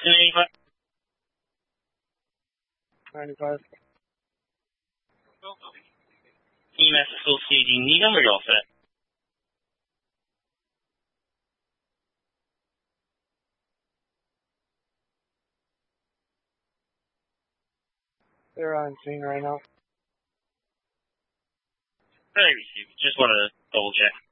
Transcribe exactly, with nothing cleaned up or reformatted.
ninety-five. ninety-five. E M S associating Needham, are you all set? They're on scene right now. I received. Just wanted to double check.